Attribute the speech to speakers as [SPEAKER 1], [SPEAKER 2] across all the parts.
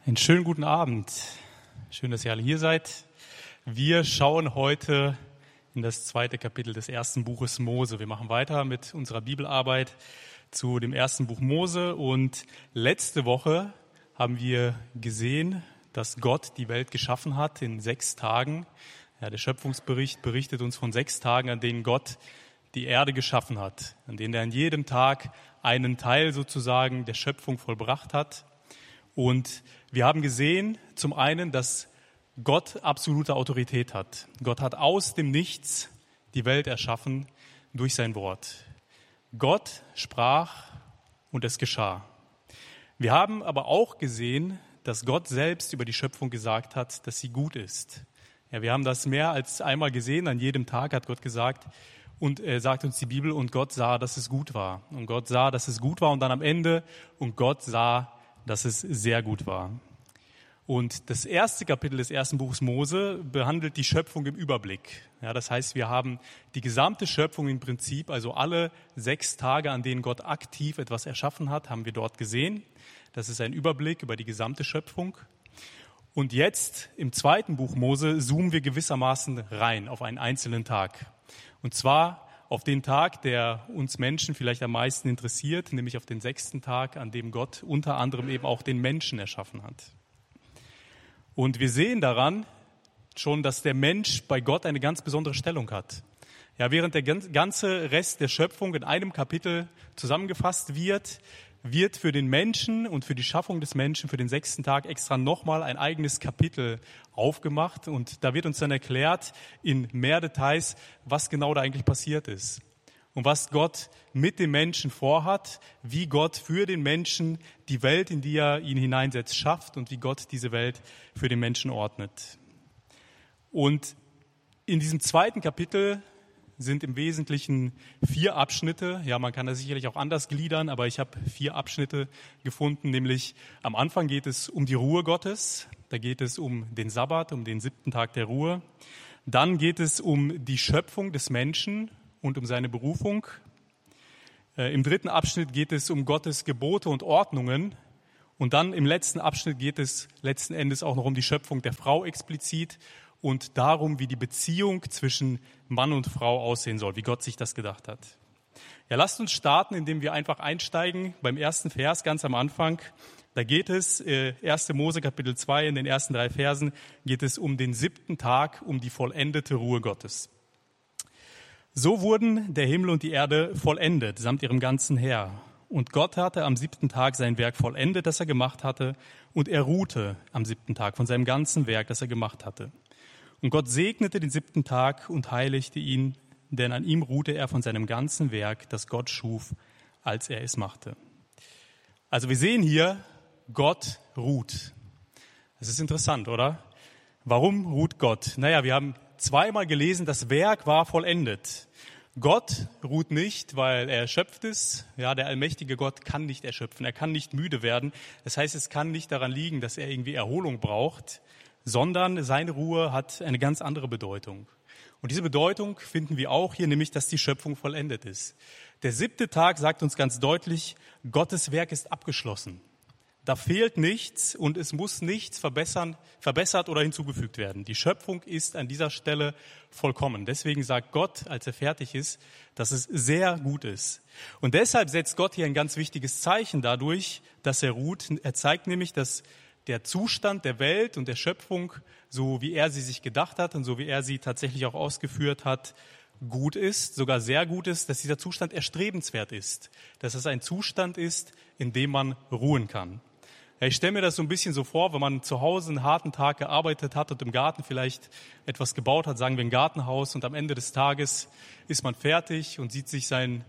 [SPEAKER 1] Einen schönen guten Abend. Schön, dass ihr alle hier seid. Wir schauen heute in das 2. Kapitel des 1. Buches Mose. Wir machen weiter mit unserer Bibelarbeit zu dem 1. Buch Mose. Und letzte Woche haben wir gesehen, dass Gott die Welt geschaffen hat in 6 Tagen. Ja, der Schöpfungsbericht berichtet uns von 6 Tagen, an denen Gott die Erde geschaffen hat, an denen er an jedem Tag einen Teil sozusagen der Schöpfung vollbracht hat. Und wir haben gesehen, zum einen, dass Gott absolute Autorität hat. Gott hat aus dem Nichts die Welt erschaffen durch sein Wort. Gott sprach und es geschah. Wir haben aber auch gesehen, dass Gott selbst über die Schöpfung gesagt hat, dass sie gut ist. Ja, wir haben das mehr als einmal gesehen. An jedem Tag hat Gott gesagt, und er sagt uns die Bibel, und Gott sah, dass es gut war. Und Gott sah, dass es gut war, und dann am Ende, und Gott sah, dass es sehr gut war. Und das 1. Kapitel des 1. Buches Mose behandelt die Schöpfung im Überblick. Ja, das heißt, wir haben die gesamte Schöpfung im Prinzip, also alle 6 Tage, an denen Gott aktiv etwas erschaffen hat, haben wir dort gesehen. Das ist ein Überblick über die gesamte Schöpfung. Und jetzt im 2. Buch Mose zoomen wir gewissermaßen rein auf einen einzelnen Tag. Und zwar auf den Tag, der uns Menschen vielleicht am meisten interessiert, nämlich auf den 6. Tag, an dem Gott unter anderem eben auch den Menschen erschaffen hat. Und wir sehen daran schon, dass der Mensch bei Gott eine ganz besondere Stellung hat. Ja, während der ganze Rest der Schöpfung in einem Kapitel zusammengefasst wird für den Menschen und für die Schaffung des Menschen für den 6. Tag extra nochmal ein eigenes Kapitel aufgemacht. Und da wird uns dann erklärt in mehr Details, was genau da eigentlich passiert ist. Und was Gott mit dem Menschen vorhat, wie Gott für den Menschen die Welt, in die er ihn hineinsetzt, schafft und wie Gott diese Welt für den Menschen ordnet. Und in diesem 2. Kapitel sind im Wesentlichen 4 Abschnitte. Ja, man kann das sicherlich auch anders gliedern, aber ich habe 4 Abschnitte gefunden. Nämlich am Anfang geht es um die Ruhe Gottes. Da geht es um den Sabbat, um den 7. Tag der Ruhe. Dann geht es um die Schöpfung des Menschen und um seine Berufung. Im 3. Abschnitt geht es um Gottes Gebote und Ordnungen. Und dann im letzten Abschnitt geht es letzten Endes auch noch um die Schöpfung der Frau explizit und darum, wie die Beziehung zwischen Mann und Frau aussehen soll, wie Gott sich das gedacht hat. Ja, lasst uns starten, indem wir einfach einsteigen beim ersten Vers ganz am Anfang. Da geht es, 1. Mose Kapitel 2, in den ersten 3 Versen, geht es um den 7. Tag, um die vollendete Ruhe Gottes. So wurden der Himmel und die Erde vollendet, samt ihrem ganzen Heer. Und Gott hatte am 7. Tag sein Werk vollendet, das er gemacht hatte, und er ruhte am 7. Tag von seinem ganzen Werk, das er gemacht hatte. Und Gott segnete den 7. Tag und heiligte ihn, denn an ihm ruhte er von seinem ganzen Werk, das Gott schuf, als er es machte. Also wir sehen hier, Gott ruht. Das ist interessant, oder? Warum ruht Gott? Naja, wir haben 2-mal gelesen, das Werk war vollendet. Gott ruht nicht, weil er erschöpft ist. Ja, der allmächtige Gott kann nicht erschöpfen, er kann nicht müde werden. Das heißt, es kann nicht daran liegen, dass er irgendwie Erholung braucht, sondern seine Ruhe hat eine ganz andere Bedeutung. Und diese Bedeutung finden wir auch hier, nämlich, dass die Schöpfung vollendet ist. Der 7. Tag sagt uns ganz deutlich, Gottes Werk ist abgeschlossen. Da fehlt nichts und es muss nichts verbessert oder hinzugefügt werden. Die Schöpfung ist an dieser Stelle vollkommen. Deswegen sagt Gott, als er fertig ist, dass es sehr gut ist. Und deshalb setzt Gott hier ein ganz wichtiges Zeichen dadurch, dass er ruht. Er zeigt nämlich, dass der Zustand der Welt und der Schöpfung, so wie er sie sich gedacht hat und so wie er sie tatsächlich auch ausgeführt hat, gut ist, sogar sehr gut ist, dass dieser Zustand erstrebenswert ist, dass es ein Zustand ist, in dem man ruhen kann. Ja, ich stelle mir das so ein bisschen so vor, wenn man zu Hause einen harten Tag gearbeitet hat und im Garten vielleicht etwas gebaut hat, sagen wir ein Gartenhaus, und am Ende des Tages ist man fertig und sieht sich sein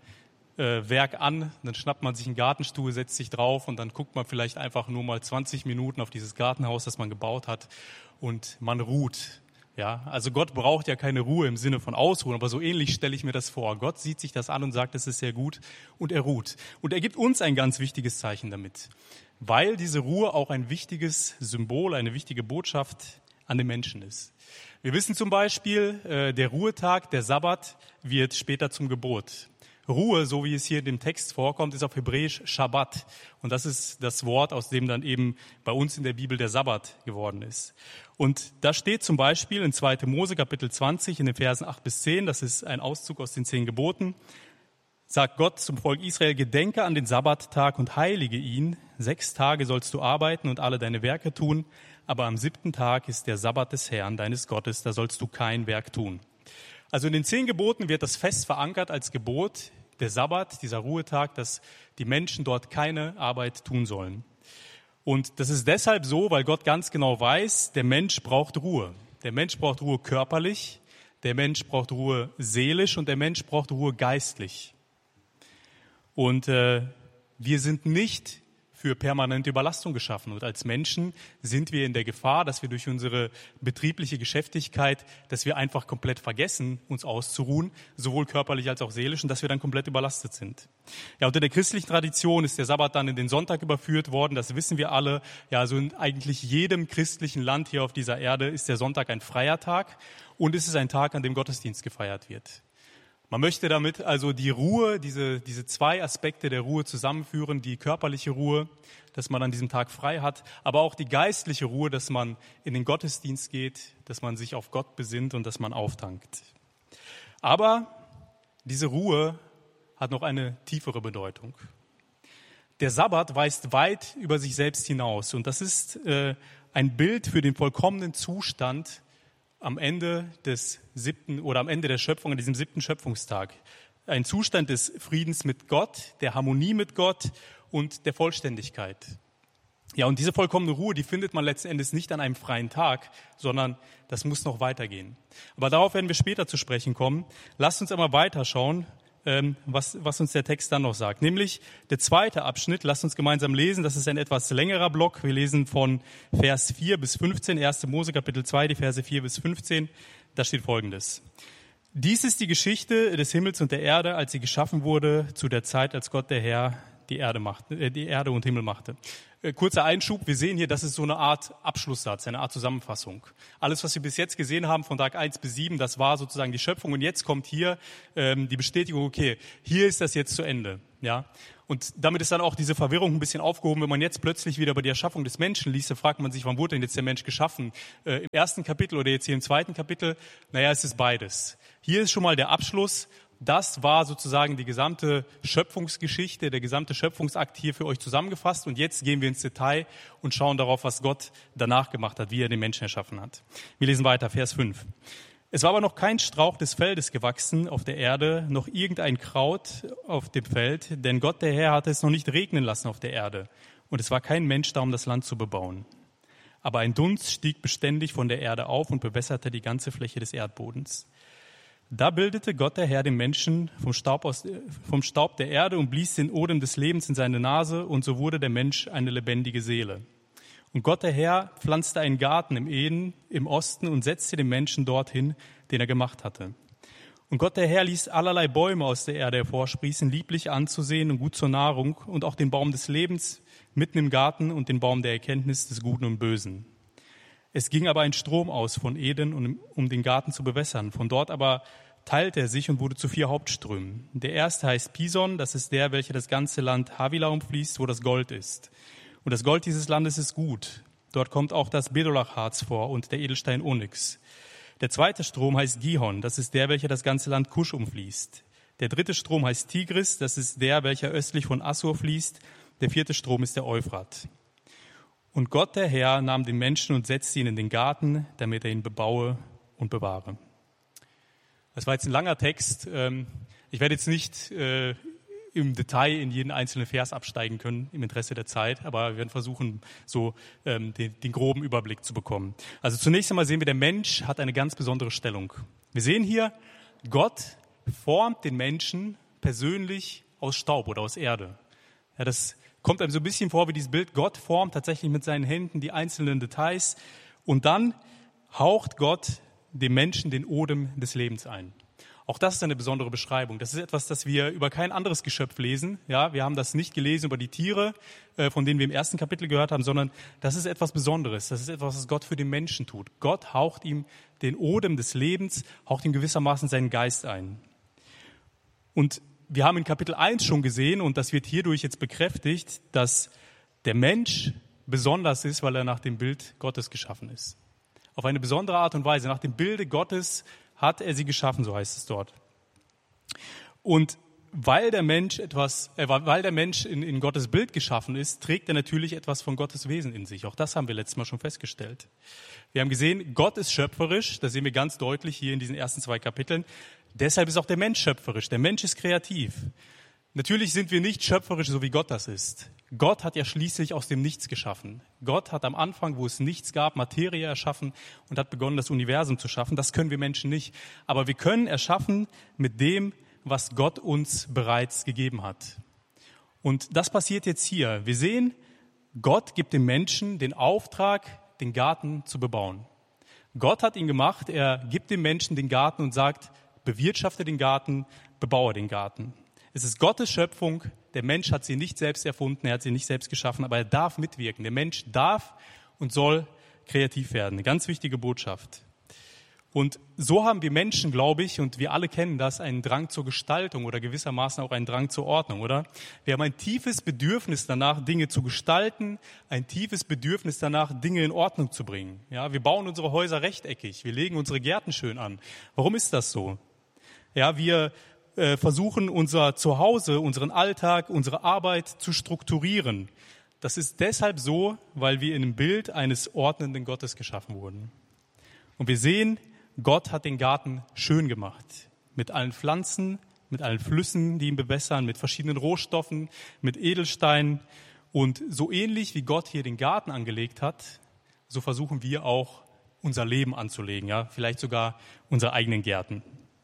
[SPEAKER 1] Werk an, dann schnappt man sich einen Gartenstuhl, setzt sich drauf und dann guckt man vielleicht einfach nur mal 20 Minuten auf dieses Gartenhaus, das man gebaut hat, und man ruht. Ja, also Gott braucht ja keine Ruhe im Sinne von Ausruhen, aber so ähnlich stelle ich mir das vor. Gott sieht sich das an und sagt, es ist sehr gut, und er ruht. Und er gibt uns ein ganz wichtiges Zeichen damit, weil diese Ruhe auch ein wichtiges Symbol, eine wichtige Botschaft an den Menschen ist. Wir wissen zum Beispiel, der Ruhetag, der Sabbat, wird später zum Gebot. Ruhe, so wie es hier in dem Text vorkommt, ist auf Hebräisch Schabbat. Und das ist das Wort, aus dem dann eben bei uns in der Bibel der Sabbat geworden ist. Und da steht zum Beispiel in 2. Mose Kapitel 20 in den Versen 8 bis 10, das ist ein Auszug aus den 10 Geboten, sagt Gott zum Volk Israel, gedenke an den Sabbattag und heilige ihn. 6 Tage sollst du arbeiten und alle deine Werke tun, aber am 7. Tag ist der Sabbat des Herrn, deines Gottes, da sollst du kein Werk tun. Also in den 10 Geboten wird das fest verankert als Gebot, der Sabbat, dieser Ruhetag, dass die Menschen dort keine Arbeit tun sollen. Und das ist deshalb so, weil Gott ganz genau weiß, der Mensch braucht Ruhe. Der Mensch braucht Ruhe körperlich, der Mensch braucht Ruhe seelisch und der Mensch braucht Ruhe geistlich. Und wir sind nicht für permanente Überlastung geschaffen. Und als Menschen sind wir in der Gefahr, dass wir durch unsere betriebliche Geschäftigkeit, dass wir einfach komplett vergessen, uns auszuruhen, sowohl körperlich als auch seelisch, und dass wir dann komplett überlastet sind. Ja, unter der christlichen Tradition ist der Sabbat dann in den Sonntag überführt worden, das wissen wir alle. Ja, also in eigentlich jedem christlichen Land hier auf dieser Erde ist der Sonntag ein freier Tag und es ist ein Tag, an dem Gottesdienst gefeiert wird. Man möchte damit also die Ruhe, diese 2 Aspekte der Ruhe zusammenführen, die körperliche Ruhe, dass man an diesem Tag frei hat, aber auch die geistliche Ruhe, dass man in den Gottesdienst geht, dass man sich auf Gott besinnt und dass man auftankt. Aber diese Ruhe hat noch eine tiefere Bedeutung. Der Sabbat weist weit über sich selbst hinaus und das ist ein Bild für den vollkommenen Zustand am Ende des 7. oder am Ende der Schöpfung, an diesem 7. Schöpfungstag. Ein Zustand des Friedens mit Gott, der Harmonie mit Gott und der Vollständigkeit. Ja, und diese vollkommene Ruhe, die findet man letzten Endes nicht an einem freien Tag, sondern das muss noch weitergehen. Aber darauf werden wir später zu sprechen kommen. Lasst uns einmal weiterschauen, was uns der Text dann noch sagt. Nämlich der 2. Abschnitt, lasst uns gemeinsam lesen, das ist ein etwas längerer Block. Wir lesen von Vers 4 bis 15, 1. Mose Kapitel 2, die Verse 4 bis 15. Da steht Folgendes. Dies ist die Geschichte des Himmels und der Erde, als sie geschaffen wurde, zu der Zeit, als Gott der Herr die Erde und Himmel machte. Kurzer Einschub, wir sehen hier, das ist so eine Art Abschlusssatz, eine Art Zusammenfassung. Alles, was wir bis jetzt gesehen haben, von Tag 1 bis 7, das war sozusagen die Schöpfung und jetzt kommt hier die Bestätigung, okay, hier ist das jetzt zu Ende. Ja? Und damit ist dann auch diese Verwirrung ein bisschen aufgehoben, wenn man jetzt plötzlich wieder über die Erschaffung des Menschen liest, dann fragt man sich, wann wurde denn jetzt der Mensch geschaffen? Im 1. Kapitel oder jetzt hier im 2. Kapitel? Naja, es ist beides. Hier ist schon mal der Abschluss. Das war sozusagen die gesamte Schöpfungsgeschichte, der gesamte Schöpfungsakt hier für euch zusammengefasst. Und jetzt gehen wir ins Detail und schauen darauf, was Gott danach gemacht hat, wie er den Menschen erschaffen hat. Wir lesen weiter, Vers 5. Es war aber noch kein Strauch des Feldes gewachsen auf der Erde, noch irgendein Kraut auf dem Feld, denn Gott, der Herr, hatte es noch nicht regnen lassen auf der Erde. Und es war kein Mensch da, um das Land zu bebauen. Aber ein Dunst stieg beständig von der Erde auf und bewässerte die ganze Fläche des Erdbodens. Da bildete Gott der Herr den Menschen vom Staub der Erde und blies den Odem des Lebens in seine Nase, und so wurde der Mensch eine lebendige Seele. Und Gott der Herr pflanzte einen Garten im Eden im Osten und setzte den Menschen dorthin, den er gemacht hatte. Und Gott der Herr ließ allerlei Bäume aus der Erde hervorsprießen, lieblich anzusehen und gut zur Nahrung, und auch den Baum des Lebens mitten im Garten und den Baum der Erkenntnis des Guten und Bösen. Es ging aber ein Strom aus von Eden, um den Garten zu bewässern. Von dort aber teilte er sich und wurde zu 4 Hauptströmen. Der erste heißt Pison, das ist der, welcher das ganze Land Havila umfließt, wo das Gold ist. Und das Gold dieses Landes ist gut. Dort kommt auch das Bedolachharz vor und der Edelstein Onyx. Der zweite Strom heißt Gihon, das ist der, welcher das ganze Land Kusch umfließt. Der dritte Strom heißt Tigris, das ist der, welcher östlich von Assur fließt. Der 4. Strom ist der Euphrat. Und Gott, der Herr, nahm den Menschen und setzte ihn in den Garten, damit er ihn bebaue und bewahre. Das war jetzt ein langer Text. Ich werde jetzt nicht im Detail in jeden einzelnen Vers absteigen können, im Interesse der Zeit, aber wir werden versuchen, so den groben Überblick zu bekommen. Also zunächst einmal sehen wir, der Mensch hat eine ganz besondere Stellung. Wir sehen hier, Gott formt den Menschen persönlich aus Staub oder aus Erde. Ja, das kommt einem so ein bisschen vor wie dieses Bild, Gott formt tatsächlich mit seinen Händen die einzelnen Details und dann haucht Gott dem Menschen den Odem des Lebens ein. Auch das ist eine besondere Beschreibung. Das ist etwas, das wir über kein anderes Geschöpf lesen. Ja, wir haben das nicht gelesen über die Tiere, von denen wir im 1. Kapitel gehört haben, sondern das ist etwas Besonderes. Das ist etwas, was Gott für den Menschen tut. Gott haucht ihm den Odem des Lebens, haucht ihm gewissermaßen seinen Geist ein. Und wir haben in Kapitel 1 schon gesehen, und das wird hierdurch jetzt bekräftigt, dass der Mensch besonders ist, weil er nach dem Bild Gottes geschaffen ist. Auf eine besondere Art und Weise. Nach dem Bilde Gottes hat er sie geschaffen, so heißt es dort. Und weil der Mensch in Gottes Bild geschaffen ist, trägt er natürlich etwas von Gottes Wesen in sich. Auch das haben wir letztes Mal schon festgestellt. Wir haben gesehen, Gott ist schöpferisch, das sehen wir ganz deutlich hier in diesen ersten 2 Kapiteln. Deshalb ist auch der Mensch schöpferisch. Der Mensch ist kreativ. Natürlich sind wir nicht schöpferisch, so wie Gott das ist. Gott hat ja schließlich aus dem Nichts geschaffen. Gott hat am Anfang, wo es nichts gab, Materie erschaffen und hat begonnen, das Universum zu schaffen. Das können wir Menschen nicht. Aber wir können erschaffen mit dem, was Gott uns bereits gegeben hat. Und das passiert jetzt hier. Wir sehen, Gott gibt dem Menschen den Auftrag, den Garten zu bebauen. Gott hat ihn gemacht, er gibt dem Menschen den Garten und sagt, bewirtschafte den Garten, bebaue den Garten. Es ist Gottes Schöpfung, der Mensch hat sie nicht selbst erfunden, er hat sie nicht selbst geschaffen, aber er darf mitwirken. Der Mensch darf und soll kreativ werden. Eine ganz wichtige Botschaft. Und so haben wir Menschen, glaube ich, und wir alle kennen das, einen Drang zur Gestaltung oder gewissermaßen auch einen Drang zur Ordnung, oder? Wir haben ein tiefes Bedürfnis danach, Dinge zu gestalten, ein tiefes Bedürfnis danach, Dinge in Ordnung zu bringen. Ja, wir bauen unsere Häuser rechteckig, wir legen unsere Gärten schön an. Warum ist das so? Ja, wir versuchen unser Zuhause, unseren Alltag, unsere Arbeit zu strukturieren. Das ist deshalb so, weil wir in dem Bild eines ordnenden Gottes geschaffen wurden. Und wir sehen, Gott hat den Garten schön gemacht. Mit allen Pflanzen, mit allen Flüssen, die ihn bewässern, mit verschiedenen Rohstoffen, mit Edelsteinen. Und so ähnlich wie Gott hier den Garten angelegt hat, so versuchen wir auch unser Leben anzulegen, ja, vielleicht sogar unsere eigenen Gärten.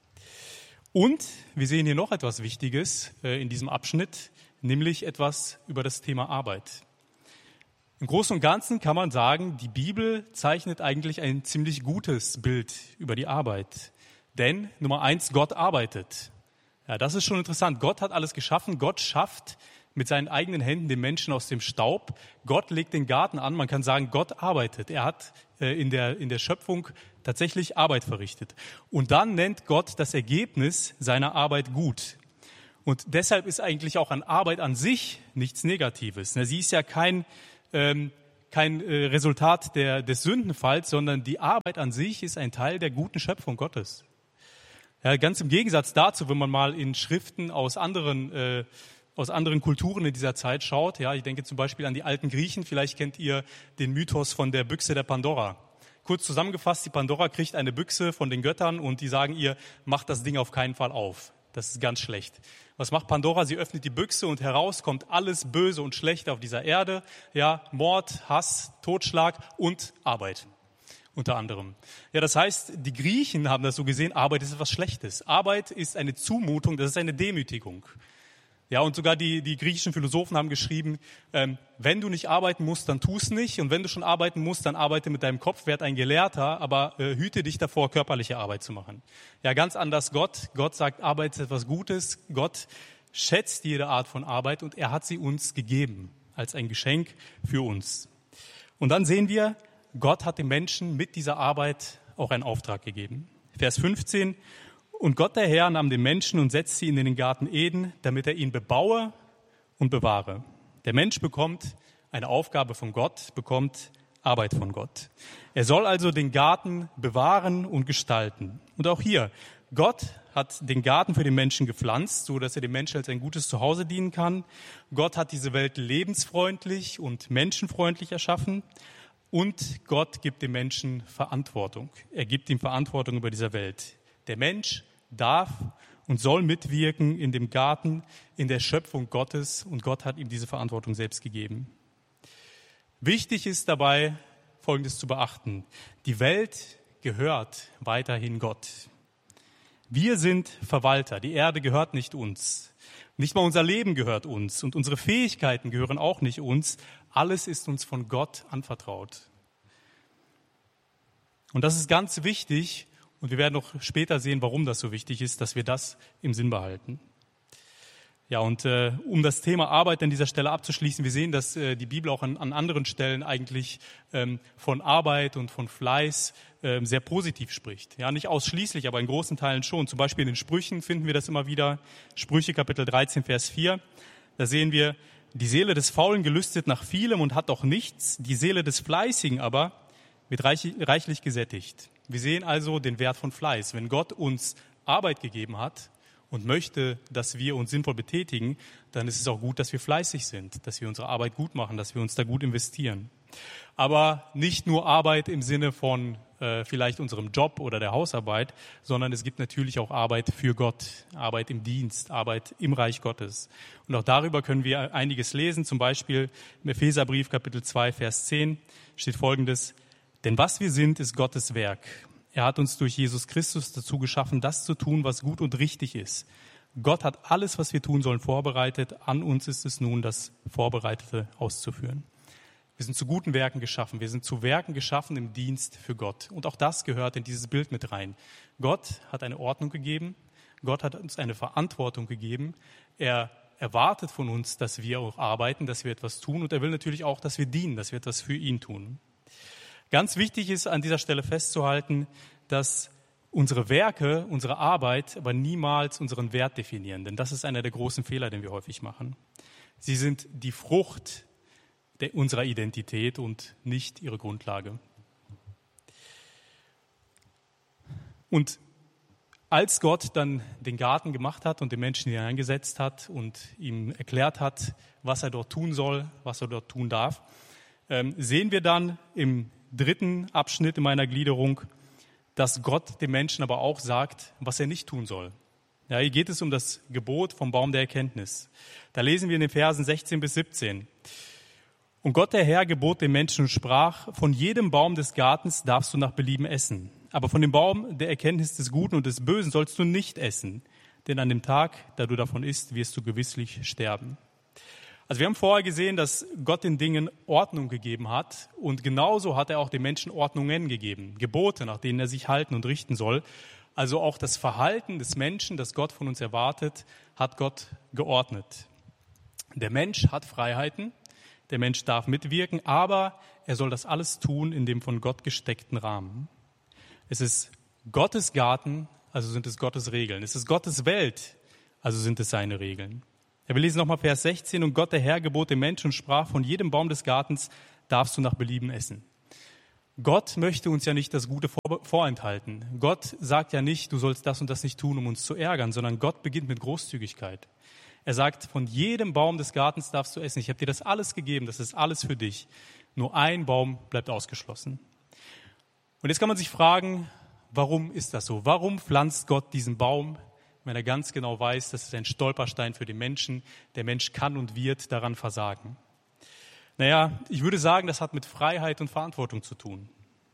[SPEAKER 1] Und wir sehen hier noch etwas Wichtiges in diesem Abschnitt, nämlich etwas über das Thema Arbeit. Im Großen und Ganzen kann man sagen, die Bibel zeichnet eigentlich ein ziemlich gutes Bild über die Arbeit. Denn Nummer 1, Gott arbeitet. Ja, das ist schon interessant. Gott hat alles geschaffen. Gott schafft mit seinen eigenen Händen den Menschen aus dem Staub. Gott legt den Garten an. Man kann sagen, Gott arbeitet. Er hat in der Schöpfung tatsächlich Arbeit verrichtet. Und dann nennt Gott das Ergebnis seiner Arbeit gut. Und deshalb ist eigentlich auch an Arbeit an sich nichts Negatives. Sie ist ja kein Resultat des Sündenfalls, sondern die Arbeit an sich ist ein Teil der guten Schöpfung Gottes. Ja, ganz im Gegensatz dazu, wenn man mal in Schriften aus anderen Kulturen in dieser Zeit schaut, ja, ich denke zum Beispiel an die alten Griechen, vielleicht kennt ihr den Mythos von der Büchse der Pandora. Kurz zusammengefasst, die Pandora kriegt eine Büchse von den Göttern und die sagen ihr, macht das Ding auf keinen Fall auf. Das ist ganz schlecht. Was macht Pandora? Sie öffnet die Büchse und heraus kommt alles Böse und Schlechte auf dieser Erde. Ja, Mord, Hass, Totschlag und Arbeit. Unter anderem. Ja, das heißt, die Griechen haben das so gesehen, Arbeit ist etwas Schlechtes. Arbeit ist eine Zumutung, das ist eine Demütigung. Ja, und sogar die griechischen Philosophen haben geschrieben, wenn du nicht arbeiten musst, dann tu es nicht. Und wenn du schon arbeiten musst, dann arbeite mit deinem Kopf, werd ein Gelehrter, aber hüte dich davor, körperliche Arbeit zu machen. Ja, ganz anders Gott. Gott sagt, Arbeit ist etwas Gutes. Gott schätzt jede Art von Arbeit und er hat sie uns gegeben als ein Geschenk für uns. Und dann sehen wir, Gott hat dem Menschen mit dieser Arbeit auch einen Auftrag gegeben. Vers 15. Und Gott der Herr nahm den Menschen und setzte ihn in den Garten Eden, damit er ihn bebaue und bewahre. Der Mensch bekommt eine Aufgabe von Gott, bekommt Arbeit von Gott. Er soll also den Garten bewahren und gestalten. Und auch hier, Gott hat den Garten für den Menschen gepflanzt, so dass er dem Menschen als ein gutes Zuhause dienen kann. Gott hat diese Welt lebensfreundlich und menschenfreundlich erschaffen. Und Gott gibt dem Menschen Verantwortung. Er gibt ihm Verantwortung über diese Welt. Der Mensch darf und soll mitwirken in dem Garten, in der Schöpfung Gottes, und Gott hat ihm diese Verantwortung selbst gegeben. Wichtig ist dabei, Folgendes zu beachten. Die Welt gehört weiterhin Gott. Wir sind Verwalter. Die Erde gehört nicht uns. Nicht mal unser Leben gehört uns und unsere Fähigkeiten gehören auch nicht uns. Alles ist uns von Gott anvertraut. Und das ist ganz wichtig. Und wir werden noch später sehen, warum das so wichtig ist, dass wir das im Sinn behalten. Ja, und um das Thema Arbeit an dieser Stelle abzuschließen, wir sehen, dass die Bibel auch an anderen Stellen eigentlich von Arbeit und von Fleiß sehr positiv spricht. Ja, nicht ausschließlich, aber in großen Teilen schon. Zum Beispiel in den Sprüchen finden wir das immer wieder. Sprüche Kapitel 13, Vers 4. Da sehen wir, die Seele des Faulen gelüstet nach vielem und hat doch nichts. Die Seele des Fleißigen aber wird reichlich gesättigt. Wir sehen also den Wert von Fleiß. Wenn Gott uns Arbeit gegeben hat und möchte, dass wir uns sinnvoll betätigen, dann ist es auch gut, dass wir fleißig sind, dass wir unsere Arbeit gut machen, dass wir uns da gut investieren. Aber nicht nur Arbeit im Sinne von vielleicht unserem Job oder der Hausarbeit, sondern es gibt natürlich auch Arbeit für Gott, Arbeit im Dienst, Arbeit im Reich Gottes. Und auch darüber können wir einiges lesen. Zum Beispiel im Epheserbrief Kapitel 2, Vers 10 steht Folgendes: Denn was wir sind, ist Gottes Werk. Er hat uns durch Jesus Christus dazu geschaffen, das zu tun, was gut und richtig ist. Gott hat alles, was wir tun sollen, vorbereitet. An uns ist es nun, das Vorbereitete auszuführen. Wir sind zu guten Werken geschaffen. Wir sind zu Werken geschaffen im Dienst für Gott. Und auch das gehört in dieses Bild mit rein. Gott hat eine Ordnung gegeben. Gott hat uns eine Verantwortung gegeben. Er erwartet von uns, dass wir auch arbeiten, dass wir etwas tun. Und er will natürlich auch, dass wir dienen, dass wir etwas für ihn tun. Ganz wichtig ist an dieser Stelle festzuhalten, dass unsere Werke, unsere Arbeit aber niemals unseren Wert definieren. Denn das ist einer der großen Fehler, den wir häufig machen. Sie sind die Frucht unserer Identität und nicht ihre Grundlage. Und als Gott dann den Garten gemacht hat und den Menschen hineingesetzt hat und ihm erklärt hat, was er dort tun soll, was er dort tun darf, sehen wir dann im dritten Abschnitt in meiner Gliederung, dass Gott dem Menschen aber auch sagt, was er nicht tun soll. Ja, hier geht es um das Gebot vom Baum der Erkenntnis. Da lesen wir in den Versen 16 bis 17. Und Gott der Herr gebot dem Menschen und sprach, von jedem Baum des Gartens darfst du nach Belieben essen. Aber von dem Baum der Erkenntnis des Guten und des Bösen sollst du nicht essen. Denn an dem Tag, da du davon isst, wirst du gewisslich sterben. Also wir haben vorher gesehen, dass Gott den Dingen Ordnung gegeben hat. Und genauso hat er auch den Menschen Ordnungen gegeben. Gebote, nach denen er sich halten und richten soll. Also auch das Verhalten des Menschen, das Gott von uns erwartet, hat Gott geordnet. Der Mensch hat Freiheiten. Der Mensch darf mitwirken, aber er soll das alles tun in dem von Gott gesteckten Rahmen. Es ist Gottes Garten, also sind es Gottes Regeln. Es ist Gottes Welt, also sind es seine Regeln. Ja, wir lesen nochmal Vers 16. Und Gott, der Herr, gebot dem Menschen und sprach, von jedem Baum des Gartens darfst du nach Belieben essen. Gott möchte uns ja nicht das Gute vorenthalten. Gott sagt ja nicht, du sollst das und das nicht tun, um uns zu ärgern, sondern Gott beginnt mit Großzügigkeit. Er sagt, von jedem Baum des Gartens darfst du essen. Ich habe dir das alles gegeben, das ist alles für dich. Nur ein Baum bleibt ausgeschlossen. Und jetzt kann man sich fragen, warum ist das so? Warum pflanzt Gott diesen Baum, wenn er ganz genau weiß, das ist ein Stolperstein für den Menschen. Der Mensch kann und wird daran versagen. Naja, ich würde sagen, das hat mit Freiheit und Verantwortung zu tun.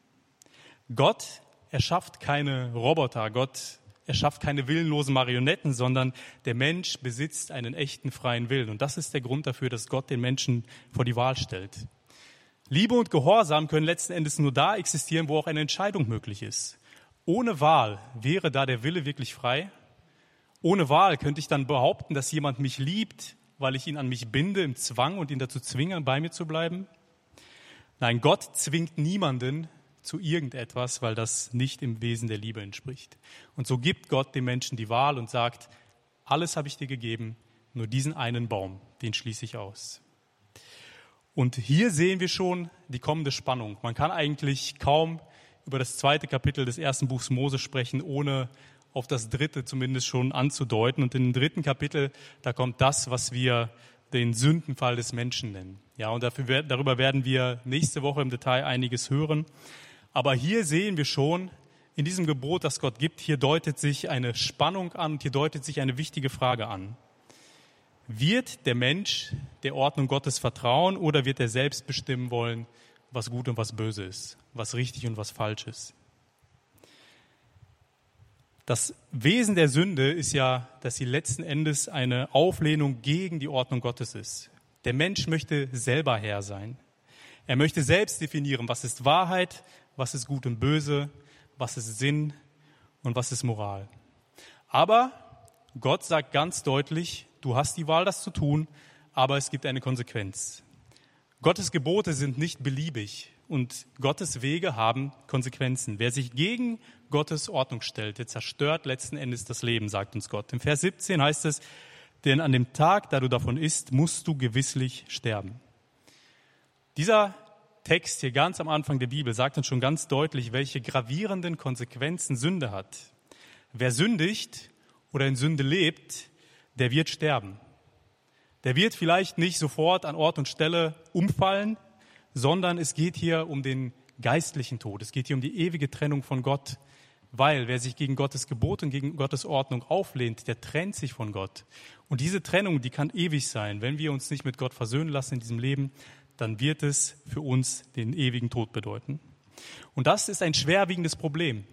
[SPEAKER 1] Gott erschafft keine Roboter, Gott erschafft keine willenlosen Marionetten, sondern der Mensch besitzt einen echten freien Willen. Und das ist der Grund dafür, dass Gott den Menschen vor die Wahl stellt. Liebe und Gehorsam können letzten Endes nur da existieren, wo auch eine Entscheidung möglich ist. Ohne Wahl wäre da der Wille wirklich frei? Ohne Wahl könnte ich dann behaupten, dass jemand mich liebt, weil ich ihn an mich binde im Zwang und ihn dazu zwinge, bei mir zu bleiben? Nein, Gott zwingt niemanden zu irgendetwas, weil das nicht im Wesen der Liebe entspricht. Und so gibt Gott dem Menschen die Wahl und sagt, alles habe ich dir gegeben, nur diesen einen Baum, den schließe ich aus. Und hier sehen wir schon die kommende Spannung. Man kann eigentlich kaum über das 2. Kapitel des 1. Buchs Mose sprechen, ohne auf das 3. zumindest schon anzudeuten. Und in dem 3. Kapitel, da kommt das, was wir den Sündenfall des Menschen nennen. Ja, und darüber werden wir nächste Woche im Detail einiges hören. Aber hier sehen wir schon, in diesem Gebot, das Gott gibt, hier deutet sich eine Spannung an und hier deutet sich eine wichtige Frage an. Wird der Mensch der Ordnung Gottes vertrauen oder wird er selbst bestimmen wollen, was gut und was böse ist, was richtig und was falsch ist? Das Wesen der Sünde ist ja, dass sie letzten Endes eine Auflehnung gegen die Ordnung Gottes ist. Der Mensch möchte selber Herr sein. Er möchte selbst definieren, was ist Wahrheit, was ist gut und böse, was ist Sinn und was ist Moral. Aber Gott sagt ganz deutlich, du hast die Wahl, das zu tun, aber es gibt eine Konsequenz. Gottes Gebote sind nicht beliebig und Gottes Wege haben Konsequenzen. Wer sich gegen Gottes Ordnung stellt, der zerstört letzten Endes das Leben, sagt uns Gott. Im Vers 17 heißt es, denn an dem Tag, da du davon isst, musst du gewisslich sterben. Dieser Text hier ganz am Anfang der Bibel sagt uns schon ganz deutlich, welche gravierenden Konsequenzen Sünde hat. Wer sündigt oder in Sünde lebt, der wird sterben. Der wird vielleicht nicht sofort an Ort und Stelle umfallen, sondern es geht hier um den geistlichen Tod. Es geht hier um die ewige Trennung von Gott, weil wer sich gegen Gottes Gebot und gegen Gottes Ordnung auflehnt, der trennt sich von Gott. Und diese Trennung, die kann ewig sein. Wenn wir uns nicht mit Gott versöhnen lassen in diesem Leben, dann wird es für uns den ewigen Tod bedeuten. Und das ist ein schwerwiegendes Problem.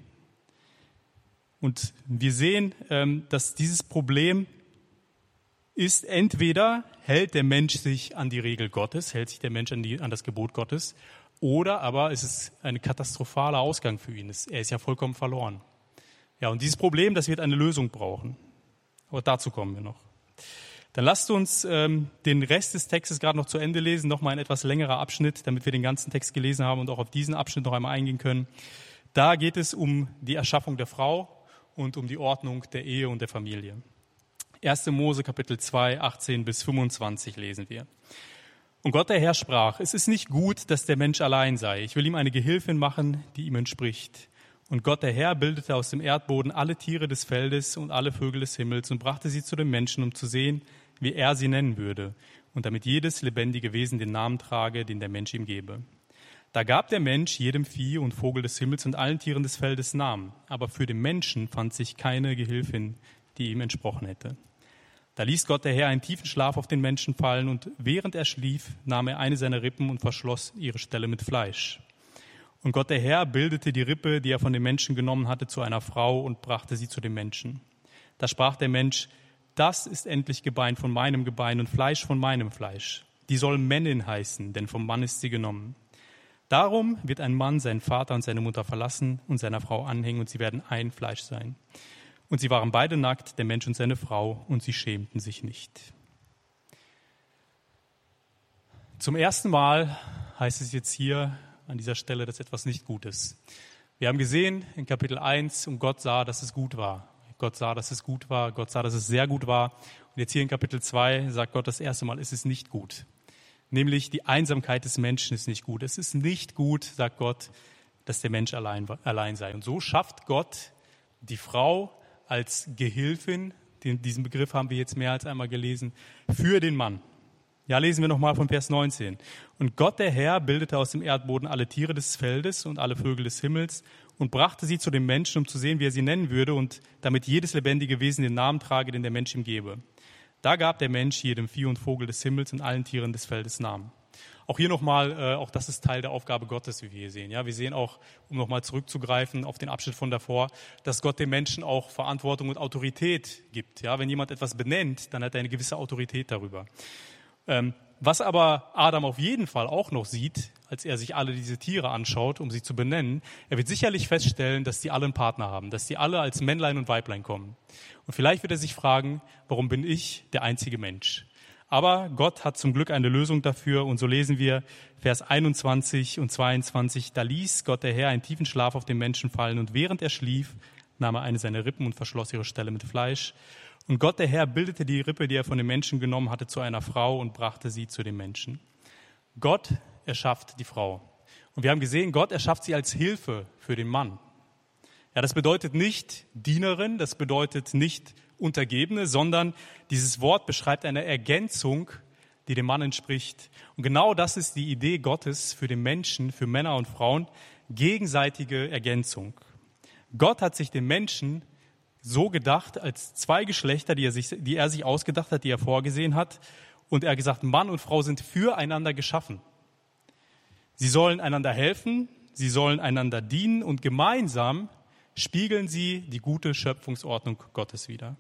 [SPEAKER 1] Und wir sehen, dass dieses Problem ist, entweder hält der Mensch sich an die Regel Gottes, hält sich der Mensch an das Gebot Gottes, oder aber es ist ein katastrophaler Ausgang für ihn. Er ist ja vollkommen verloren. Ja, und dieses Problem, das wird eine Lösung brauchen. Aber dazu kommen wir noch. Dann lasst uns den Rest des Textes gerade noch zu Ende lesen, nochmal ein etwas längerer Abschnitt, damit wir den ganzen Text gelesen haben und auch auf diesen Abschnitt noch einmal eingehen können. Da geht es um die Erschaffung der Frau und um die Ordnung der Ehe und der Familie. 1. Mose Kapitel 2, 18 bis 25 lesen wir. Und Gott der Herr sprach, es ist nicht gut, dass der Mensch allein sei. Ich will ihm eine Gehilfin machen, die ihm entspricht. Und Gott der Herr bildete aus dem Erdboden alle Tiere des Feldes und alle Vögel des Himmels und brachte sie zu dem Menschen, um zu sehen, wie er sie nennen würde, und damit jedes lebendige Wesen den Namen trage, den der Mensch ihm gebe. Da gab der Mensch jedem Vieh und Vogel des Himmels und allen Tieren des Feldes Namen, aber für den Menschen fand sich keine Gehilfin, die ihm entsprochen hätte. Da ließ Gott der Herr einen tiefen Schlaf auf den Menschen fallen, und während er schlief, nahm er eine seiner Rippen und verschloss ihre Stelle mit Fleisch. Und Gott der Herr bildete die Rippe, die er von dem Menschen genommen hatte, zu einer Frau und brachte sie zu dem Menschen. Da sprach der Mensch, das ist endlich Gebein von meinem Gebein und Fleisch von meinem Fleisch. Die soll Männin heißen, denn vom Mann ist sie genommen. Darum wird ein Mann seinen Vater und seine Mutter verlassen und seiner Frau anhängen, und sie werden ein Fleisch sein. Und sie waren beide nackt, der Mensch und seine Frau, und sie schämten sich nicht. Zum ersten Mal heißt es jetzt hier an dieser Stelle, dass etwas nicht gut ist. Wir haben gesehen in Kapitel 1, und Gott sah, dass es gut war. Gott sah, dass es gut war. Gott sah, dass es sehr gut war. Und jetzt hier in Kapitel 2 sagt Gott das erste Mal, es ist nicht gut. Nämlich die Einsamkeit des Menschen ist nicht gut. Es ist nicht gut, sagt Gott, dass der Mensch allein sei. Und so schafft Gott die Frau als Gehilfin, diesen Begriff haben wir jetzt mehr als einmal gelesen, für den Mann. Ja, lesen wir nochmal von Vers 19. Und Gott der Herr bildete aus dem Erdboden alle Tiere des Feldes und alle Vögel des Himmels und brachte sie zu dem Menschen, um zu sehen, wie er sie nennen würde, und damit jedes lebendige Wesen den Namen trage, den der Mensch ihm gebe. Da gab der Mensch jedem Vieh und Vogel des Himmels und allen Tieren des Feldes Namen. Auch hier nochmal, auch das ist Teil der Aufgabe Gottes, wie wir hier sehen. Ja, wir sehen auch, um nochmal zurückzugreifen auf den Abschnitt von davor, dass Gott dem Menschen auch Verantwortung und Autorität gibt. Ja, wenn jemand etwas benennt, dann hat er eine gewisse Autorität darüber. Was aber Adam auf jeden Fall auch noch sieht, als er sich alle diese Tiere anschaut, um sie zu benennen, er wird sicherlich feststellen, dass die alle einen Partner haben, dass die alle als Männlein und Weiblein kommen. Und vielleicht wird er sich fragen, warum bin ich der einzige Mensch? Aber Gott hat zum Glück eine Lösung dafür, und so lesen wir Vers 21 und 22, da ließ Gott der Herr einen tiefen Schlaf auf den Menschen fallen, und während er schlief, nahm er eine seiner Rippen und verschloss ihre Stelle mit Fleisch. Und Gott der Herr bildete die Rippe, die er von dem Menschen genommen hatte, zu einer Frau und brachte sie zu dem Menschen. Gott erschafft die Frau. Und wir haben gesehen, Gott erschafft sie als Hilfe für den Mann. Ja, das bedeutet nicht Dienerin, das bedeutet nicht Untergebene, sondern dieses Wort beschreibt eine Ergänzung, die dem Mann entspricht. Und genau das ist die Idee Gottes für den Menschen, für Männer und Frauen, gegenseitige Ergänzung. Gott hat sich den Menschen so gedacht, als zwei Geschlechter, die er sich ausgedacht hat, die er vorgesehen hat. Und er hat gesagt, Mann und Frau sind füreinander geschaffen. Sie sollen einander helfen, sie sollen einander dienen, und gemeinsam spiegeln sie die gute Schöpfungsordnung Gottes wider.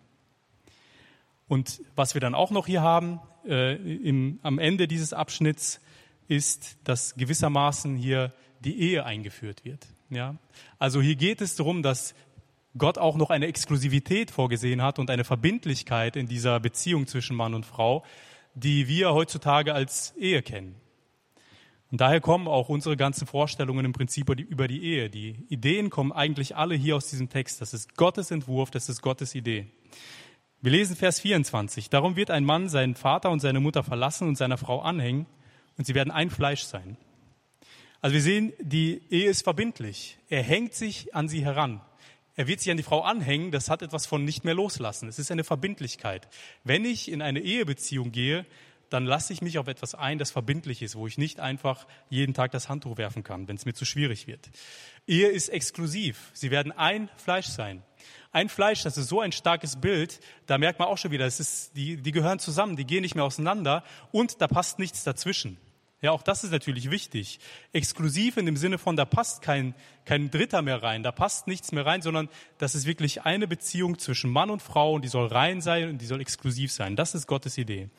[SPEAKER 1] Und was wir dann auch noch hier haben, am Ende dieses Abschnitts, ist, dass gewissermaßen hier die Ehe eingeführt wird. Ja? Also hier geht es darum, dass Gott auch noch eine Exklusivität vorgesehen hat und eine Verbindlichkeit in dieser Beziehung zwischen Mann und Frau, die wir heutzutage als Ehe kennen. Und daher kommen auch unsere ganzen Vorstellungen im Prinzip über die Ehe. Die Ideen kommen eigentlich alle hier aus diesem Text. Das ist Gottes Entwurf, das ist Gottes Idee. Wir lesen Vers 24. Darum wird ein Mann seinen Vater und seine Mutter verlassen und seiner Frau anhängen und sie werden ein Fleisch sein. Also wir sehen, die Ehe ist verbindlich. Er hängt sich an sie heran. Er wird sich an die Frau anhängen, das hat etwas von nicht mehr loslassen. Es ist eine Verbindlichkeit. Wenn ich in eine Ehebeziehung gehe, dann lasse ich mich auf etwas ein, das verbindlich ist, wo ich nicht einfach jeden Tag das Handtuch werfen kann, wenn es mir zu schwierig wird. Ehe ist exklusiv. Sie werden ein Fleisch sein. Ein Fleisch, das ist so ein starkes Bild, da merkt man auch schon wieder, die gehören zusammen, die gehen nicht mehr auseinander und da passt nichts dazwischen. Ja, auch das ist natürlich wichtig. Exklusiv in dem Sinne von, da passt kein Dritter mehr rein, da passt nichts mehr rein, sondern das ist wirklich eine Beziehung zwischen Mann und Frau und die soll rein sein und die soll exklusiv sein. Das ist Gottes Idee.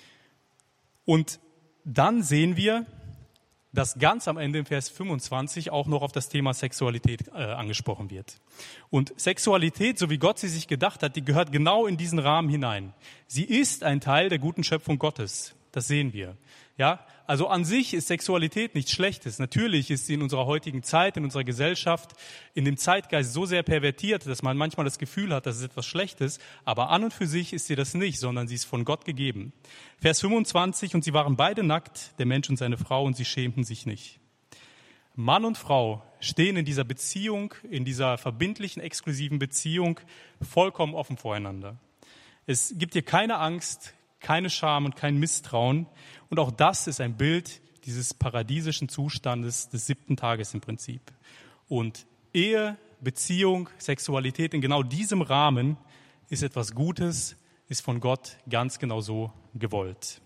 [SPEAKER 1] Und dann sehen wir, dass ganz am Ende im Vers 25 auch noch auf das Thema Sexualität angesprochen wird. Und Sexualität, so wie Gott sie sich gedacht hat, die gehört genau in diesen Rahmen hinein. Sie ist ein Teil der guten Schöpfung Gottes. Das sehen wir. Ja, also an sich ist Sexualität nichts Schlechtes. Natürlich ist sie in unserer heutigen Zeit, in unserer Gesellschaft, in dem Zeitgeist so sehr pervertiert, dass man manchmal das Gefühl hat, das ist etwas Schlechtes. Aber an und für sich ist sie das nicht, sondern sie ist von Gott gegeben. Vers 25, und sie waren beide nackt, der Mensch und seine Frau, und sie schämten sich nicht. Mann und Frau stehen in dieser Beziehung, in dieser verbindlichen, exklusiven Beziehung vollkommen offen voreinander. Es gibt hier keine Angst, keine Scham und kein Misstrauen. Und auch das ist ein Bild dieses paradiesischen Zustandes des 7. Tages im Prinzip. Und Ehe, Beziehung, Sexualität in genau diesem Rahmen ist etwas Gutes, ist von Gott ganz genau so gewollt.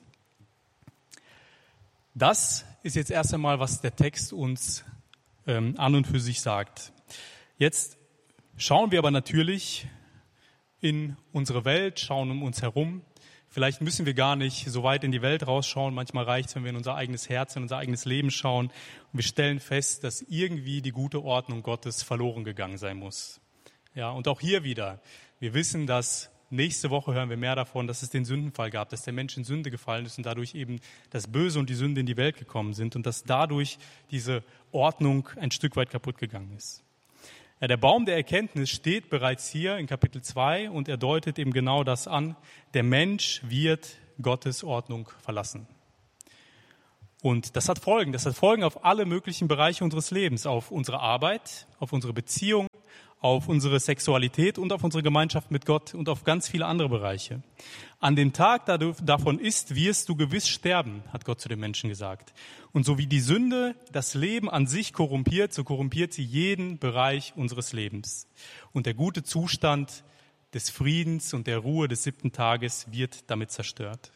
[SPEAKER 1] Das ist jetzt erst einmal, was der Text uns an und für sich sagt. Jetzt schauen wir aber natürlich in unsere Welt, schauen um uns herum. Vielleicht müssen wir gar nicht so weit in die Welt rausschauen. Manchmal reicht es, wenn wir in unser eigenes Herz, in unser eigenes Leben schauen. Und wir stellen fest, dass irgendwie die gute Ordnung Gottes verloren gegangen sein muss. Ja, und auch hier wieder. Wir wissen, dass nächste Woche hören wir mehr davon, dass es den Sündenfall gab, dass der Mensch in Sünde gefallen ist und dadurch eben das Böse und die Sünde in die Welt gekommen sind und dass dadurch diese Ordnung ein Stück weit kaputt gegangen ist. Ja, der Baum der Erkenntnis steht bereits hier in Kapitel 2 und er deutet eben genau das an. Der Mensch wird Gottes Ordnung verlassen. Und das hat Folgen. Das hat Folgen auf alle möglichen Bereiche unseres Lebens, auf unsere Arbeit, auf unsere Beziehung, auf unsere Sexualität und auf unsere Gemeinschaft mit Gott und auf ganz viele andere Bereiche. An dem Tag, da du davon isst, wirst du gewiss sterben, hat Gott zu den Menschen gesagt. Und so wie die Sünde das Leben an sich korrumpiert, so korrumpiert sie jeden Bereich unseres Lebens. Und der gute Zustand des Friedens und der Ruhe des 7. Tages wird damit zerstört.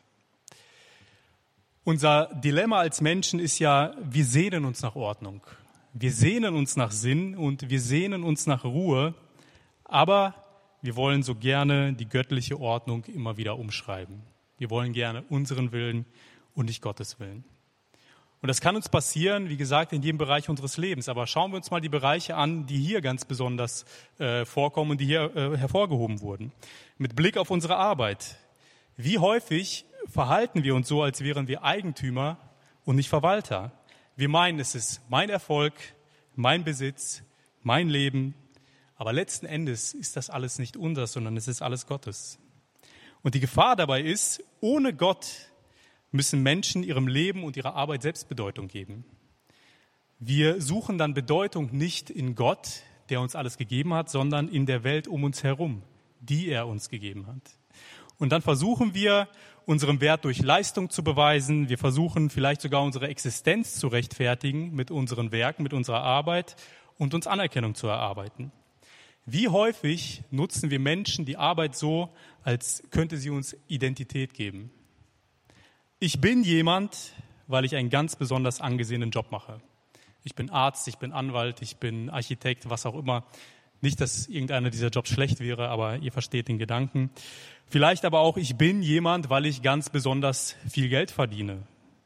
[SPEAKER 1] Unser Dilemma als Menschen ist ja, wir sehnen uns nach Ordnung. Wir sehnen uns nach Sinn und wir sehnen uns nach Ruhe, aber wir wollen so gerne die göttliche Ordnung immer wieder umschreiben. Wir wollen gerne unseren Willen und nicht Gottes Willen. Und das kann uns passieren, wie gesagt, in jedem Bereich unseres Lebens. Aber schauen wir uns mal die Bereiche an, die hier ganz besonders vorkommen und die hier hervorgehoben wurden. Mit Blick auf unsere Arbeit. Wie häufig verhalten wir uns so, als wären wir Eigentümer und nicht Verwalter? Wir meinen, es ist mein Erfolg, mein Besitz, mein Leben. Aber letzten Endes ist das alles nicht unseres, sondern es ist alles Gottes. Und die Gefahr dabei ist, ohne Gott müssen Menschen ihrem Leben und ihrer Arbeit selbst Bedeutung geben. Wir suchen dann Bedeutung nicht in Gott, der uns alles gegeben hat, sondern in der Welt um uns herum, die er uns gegeben hat. Und dann versuchen wir, unseren Wert durch Leistung zu beweisen. Wir versuchen vielleicht sogar unsere Existenz zu rechtfertigen mit unseren Werken, mit unserer Arbeit und uns Anerkennung zu erarbeiten. Wie häufig nutzen wir Menschen die Arbeit so, als könnte sie uns Identität geben? Ich bin jemand, weil ich einen ganz besonders angesehenen Job mache. Ich bin Arzt, ich bin Anwalt, ich bin Architekt, was auch immer. Nicht, dass irgendeiner dieser Jobs schlecht wäre, aber ihr versteht den Gedanken. Vielleicht aber auch, ich bin jemand, weil ich ganz besonders viel Geld verdiene.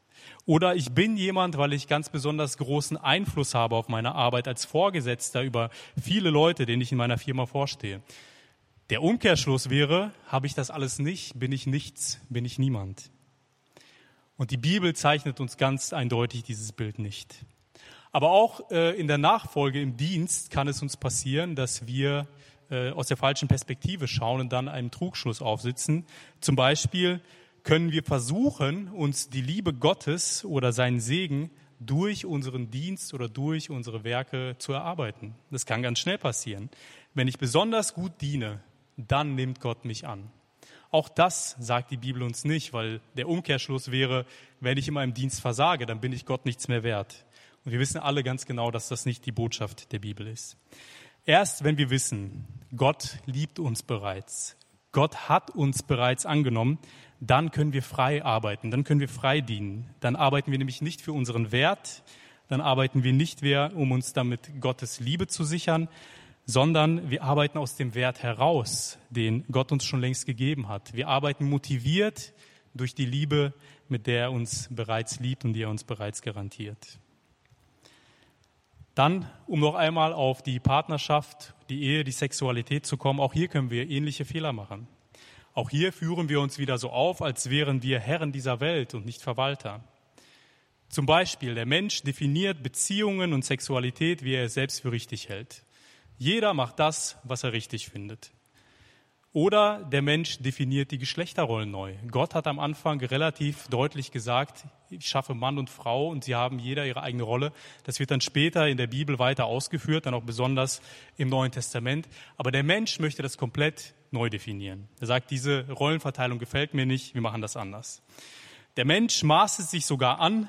[SPEAKER 1] Oder ich bin jemand, weil ich ganz besonders großen Einfluss habe auf meine Arbeit als Vorgesetzter über viele Leute, denen ich in meiner Firma vorstehe. Der Umkehrschluss wäre, habe ich das alles nicht, bin ich nichts, bin ich niemand. Und die Bibel zeichnet uns ganz eindeutig dieses Bild nicht. Aber auch in der Nachfolge im Dienst kann es uns passieren, dass wir aus der falschen Perspektive schauen und dann einem Trugschluss aufsitzen. Zum Beispiel können wir versuchen, uns die Liebe Gottes oder seinen Segen durch unseren Dienst oder durch unsere Werke zu erarbeiten. Das kann ganz schnell passieren. Wenn ich besonders gut diene, dann nimmt Gott mich an. Auch das sagt die Bibel uns nicht, weil der Umkehrschluss wäre, wenn ich in meinem Dienst versage, dann bin ich Gott nichts mehr wert. Und wir wissen alle ganz genau, dass das nicht die Botschaft der Bibel ist. Erst wenn wir wissen, Gott liebt uns bereits, Gott hat uns bereits angenommen, dann können wir frei arbeiten, dann können wir frei dienen. Dann arbeiten wir nämlich nicht für unseren Wert, dann arbeiten wir nicht mehr, um uns damit Gottes Liebe zu sichern, sondern wir arbeiten aus dem Wert heraus, den Gott uns schon längst gegeben hat. Wir arbeiten motiviert durch die Liebe, mit der er uns bereits liebt und die er uns bereits garantiert. Dann, um noch einmal auf die Partnerschaft, die Ehe, die Sexualität zu kommen, auch hier können wir ähnliche Fehler machen. Auch hier führen wir uns wieder so auf, als wären wir Herren dieser Welt und nicht Verwalter. Zum Beispiel, der Mensch definiert Beziehungen und Sexualität, wie er es selbst für richtig hält. Jeder macht das, was er richtig findet. Oder der Mensch definiert die Geschlechterrollen neu. Gott hat am Anfang relativ deutlich gesagt, ich schaffe Mann und Frau und sie haben jeder ihre eigene Rolle. Das wird dann später in der Bibel weiter ausgeführt, dann auch besonders im Neuen Testament. Aber der Mensch möchte das komplett neu definieren. Er sagt, diese Rollenverteilung gefällt mir nicht, wir machen das anders. Der Mensch maßt es sich sogar an,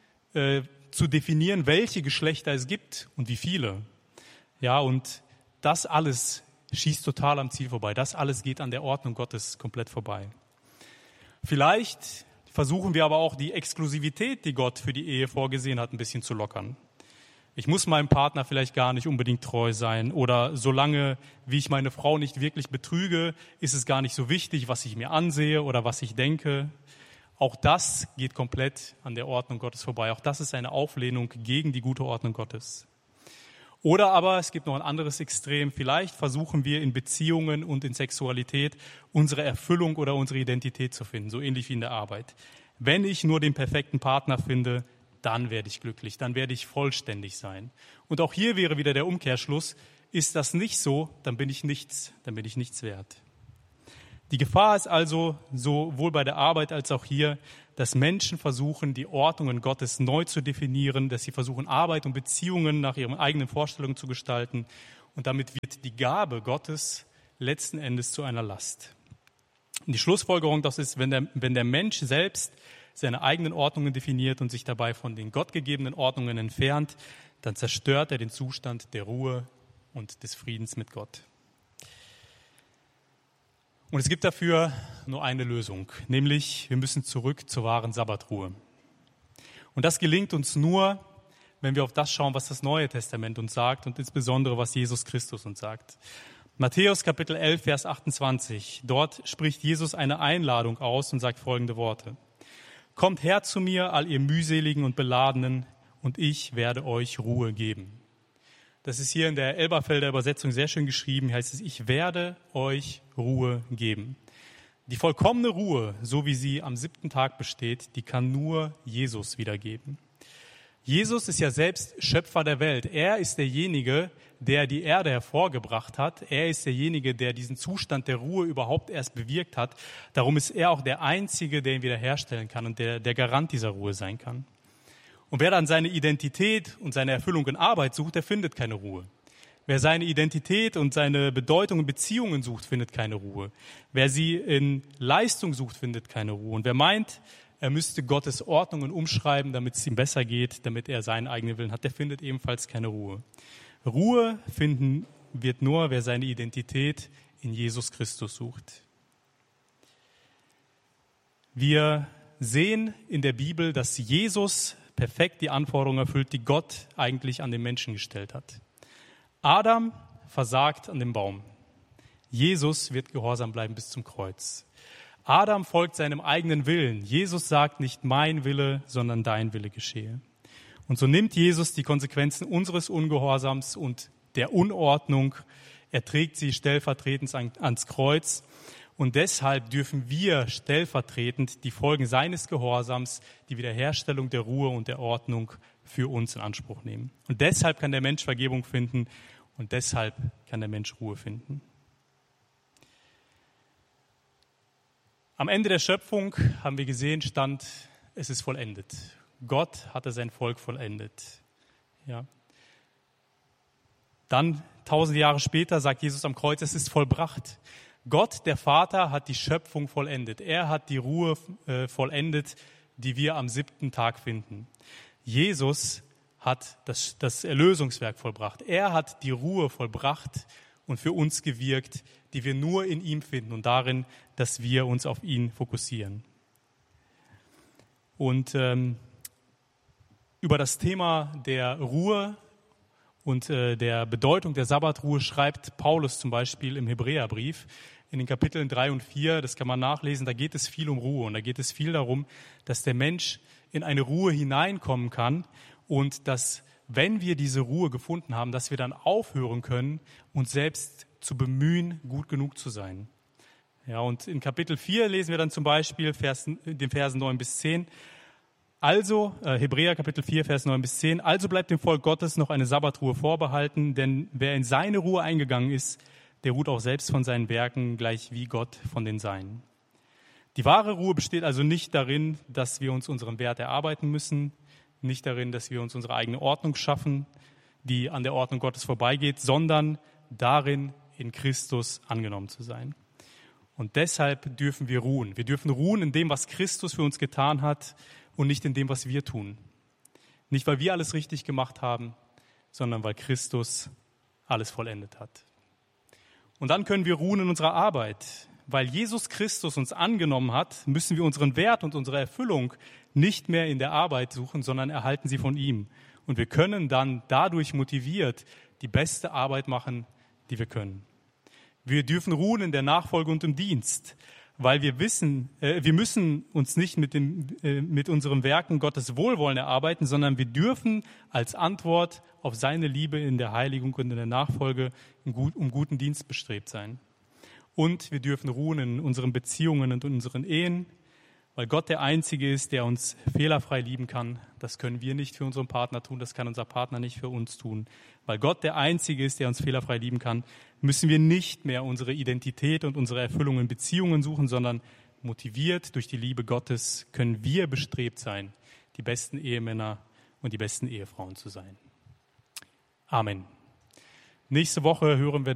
[SPEAKER 1] zu definieren, welche Geschlechter es gibt und wie viele. Ja, und das alles schießt total am Ziel vorbei. Das alles geht an der Ordnung Gottes komplett vorbei. Vielleicht versuchen wir aber auch die Exklusivität, die Gott für die Ehe vorgesehen hat, ein bisschen zu lockern. Ich muss meinem Partner vielleicht gar nicht unbedingt treu sein oder solange wie ich meine Frau nicht wirklich betrüge, ist es gar nicht so wichtig, was ich mir ansehe oder was ich denke. Auch das geht komplett an der Ordnung Gottes vorbei. Auch das ist eine Auflehnung gegen die gute Ordnung Gottes. Oder aber es gibt noch ein anderes Extrem. Vielleicht versuchen wir in Beziehungen und in Sexualität unsere Erfüllung oder unsere Identität zu finden, so ähnlich wie in der Arbeit. Wenn ich nur den perfekten Partner finde, dann werde ich glücklich, dann werde ich vollständig sein. Und auch hier wäre wieder der Umkehrschluss, ist das nicht so, dann bin ich nichts wert. Die Gefahr ist also sowohl bei der Arbeit als auch hier, dass Menschen versuchen, die Ordnungen Gottes neu zu definieren, dass sie versuchen, Arbeit und Beziehungen nach ihren eigenen Vorstellungen zu gestalten. Und damit wird die Gabe Gottes letzten Endes zu einer Last. Und die Schlussfolgerung, das ist, wenn der Mensch selbst seine eigenen Ordnungen definiert und sich dabei von den gottgegebenen Ordnungen entfernt, dann zerstört er den Zustand der Ruhe und des Friedens mit Gott. Und es gibt dafür nur eine Lösung, nämlich wir müssen zurück zur wahren Sabbatruhe. Und das gelingt uns nur, wenn wir auf das schauen, was das Neue Testament uns sagt und insbesondere, was Jesus Christus uns sagt. Matthäus Kapitel 11, Vers 28, dort spricht Jesus eine Einladung aus und sagt folgende Worte. Kommt her zu mir, all ihr mühseligen und Beladenen, und ich werde euch Ruhe geben. Das ist hier in der Elberfelder Übersetzung sehr schön geschrieben. Hier heißt es, ich werde euch Ruhe geben. Die vollkommene Ruhe, so wie sie am 7. Tag besteht, die kann nur Jesus wiedergeben. Jesus ist ja selbst Schöpfer der Welt. Er ist derjenige, der die Erde hervorgebracht hat. Er ist derjenige, der diesen Zustand der Ruhe überhaupt erst bewirkt hat. Darum ist er auch der Einzige, der ihn wiederherstellen kann und der Garant dieser Ruhe sein kann. Und wer dann seine Identität und seine Erfüllung in Arbeit sucht, der findet keine Ruhe. Wer seine Identität und seine Bedeutung in Beziehungen sucht, findet keine Ruhe. Wer sie in Leistung sucht, findet keine Ruhe. Und wer meint, er müsste Gottes Ordnungen umschreiben, damit es ihm besser geht, damit er seinen eigenen Willen hat, der findet ebenfalls keine Ruhe. Ruhe finden wird nur, wer seine Identität in Jesus Christus sucht. Wir sehen in der Bibel, dass Jesus perfekt die Anforderungen erfüllt, die Gott eigentlich an den Menschen gestellt hat. Adam versagt an dem Baum. Jesus wird gehorsam bleiben bis zum Kreuz. Adam folgt seinem eigenen Willen. Jesus sagt, nicht mein Wille, sondern dein Wille geschehe. Und so nimmt Jesus die Konsequenzen unseres Ungehorsams und der Unordnung. Er trägt sie stellvertretend ans Kreuz. Und deshalb dürfen wir stellvertretend die Folgen seines Gehorsams, die Wiederherstellung der Ruhe und der Ordnung für uns in Anspruch nehmen. Und deshalb kann der Mensch Vergebung finden und deshalb kann der Mensch Ruhe finden. Am Ende der Schöpfung haben wir gesehen, stand, es ist vollendet. Gott hatte sein Volk vollendet. Ja. Dann, 1000 Jahre später, sagt Jesus am Kreuz, es ist vollbracht. Gott, der Vater, hat die Schöpfung vollendet. Er hat die Ruhe vollendet, die wir am 7. Tag finden. Jesus hat das Erlösungswerk vollbracht. Er hat die Ruhe vollbracht und für uns gewirkt, die wir nur in ihm finden und darin, dass wir uns auf ihn fokussieren. Und über das Thema der Ruhe und der Bedeutung der Sabbatruhe schreibt Paulus zum Beispiel im Hebräerbrief in den Kapiteln 3 und 4, das kann man nachlesen, da geht es viel um Ruhe und da geht es viel darum, dass der Mensch in eine Ruhe hineinkommen kann und dass, wenn wir diese Ruhe gefunden haben, dass wir dann aufhören können, uns selbst zu bemühen, gut genug zu sein. Ja, und in Kapitel 4 lesen wir dann zum Beispiel den Versen 9 bis 10. Also, Hebräer Kapitel 4, Vers 9 bis 10. Also bleibt dem Volk Gottes noch eine Sabbatruhe vorbehalten, denn wer in seine Ruhe eingegangen ist, der ruht auch selbst von seinen Werken, gleich wie Gott von den Seinen. Die wahre Ruhe besteht also nicht darin, dass wir uns unseren Wert erarbeiten müssen, nicht darin, dass wir uns unsere eigene Ordnung schaffen, die an der Ordnung Gottes vorbeigeht, sondern darin, in Christus angenommen zu sein. Und deshalb dürfen wir ruhen. Wir dürfen ruhen in dem, was Christus für uns getan hat und nicht in dem, was wir tun. Nicht, weil wir alles richtig gemacht haben, sondern weil Christus alles vollendet hat. Und dann können wir ruhen in unserer Arbeit. Weil Jesus Christus uns angenommen hat, müssen wir unseren Wert und unsere Erfüllung nicht mehr in der Arbeit suchen, sondern erhalten sie von ihm. Und wir können dann dadurch motiviert die beste Arbeit machen, die wir können. Wir dürfen ruhen in der Nachfolge und im Dienst, weil wir wissen, wir müssen uns nicht mit unseren Werken Gottes Wohlwollen erarbeiten, sondern wir dürfen als Antwort auf seine Liebe in der Heiligung und in der Nachfolge um guten Dienst bestrebt sein. Und wir dürfen ruhen in unseren Beziehungen und in unseren Ehen, weil Gott der Einzige ist, der uns fehlerfrei lieben kann. Das können wir nicht für unseren Partner tun, das kann unser Partner nicht für uns tun. Weil Gott der Einzige ist, der uns fehlerfrei lieben kann, müssen wir nicht mehr unsere Identität und unsere Erfüllung in Beziehungen suchen, sondern motiviert durch die Liebe Gottes können wir bestrebt sein, die besten Ehemänner und die besten Ehefrauen zu sein. Amen. Nächste Woche hören wir